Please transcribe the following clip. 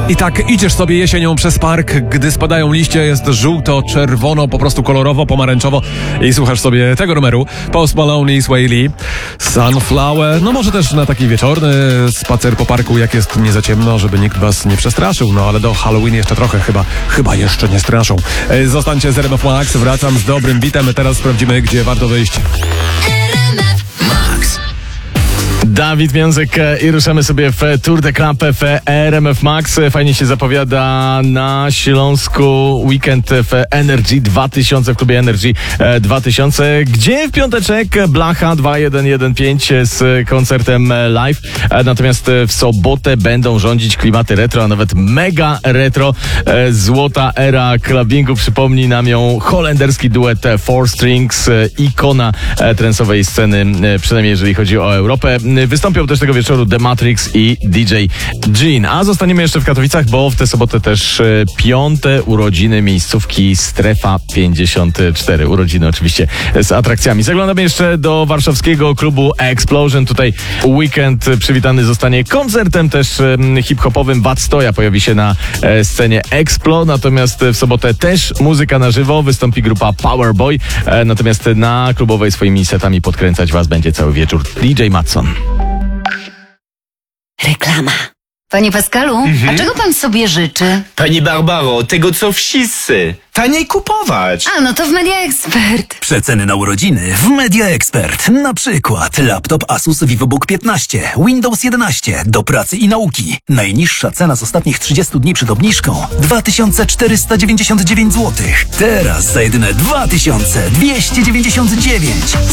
I tak idziesz sobie jesienią przez park, gdy spadają liście, jest żółto, czerwono, po prostu kolorowo, pomarańczowo i słuchasz sobie tego numeru. Post Malone i Swae Lee, Sunflower, no może też na taki wieczorny spacer po parku, jak jest nie za ciemno, żeby nikt was nie przestraszył, no ale do Halloween jeszcze trochę chyba jeszcze nie straszą. Zostańcie z RMF Max, wracam z dobrym bitem, teraz sprawdzimy, gdzie warto wyjść. Dawid Miązek i ruszamy sobie w Tour de Club w RMF Max. Fajnie się zapowiada na Śląsku weekend w Energy 2000, w klubie Energy 2000, gdzie w piąteczek Blacha 2115 z koncertem live. Natomiast w sobotę będą rządzić klimaty retro, a nawet mega retro. Złota era clubbingu, przypomni nam ją holenderski duet Four Strings, ikona trance'owej sceny, przynajmniej jeżeli chodzi o Europę. Wystąpią też tego wieczoru The Matrix i DJ Jean. A zostaniemy jeszcze w Katowicach, bo w tę sobotę też 5. urodziny miejscówki Strefa 54. Urodziny oczywiście z atrakcjami. Zaglądamy jeszcze do warszawskiego klubu Explosion. Tutaj weekend przywitany zostanie koncertem też hip-hopowym. Bad Stoja pojawi się na scenie Explo. Natomiast w sobotę też muzyka na żywo. Wystąpi grupa Powerboy. Natomiast na klubowej swoimi setami podkręcać was będzie cały wieczór DJ Matson. Reklama. Panie Pascalu, a czego pan sobie życzy? Pani Barbaro, tego co wszyscy. Taniej kupować. A, no to w Media Expert. Przeceny na urodziny w Media Expert. Na przykład laptop Asus VivoBook 15, Windows 11 do pracy i nauki. Najniższa cena z ostatnich 30 dni przed obniżką 2499 zł. Teraz za jedyne 2299.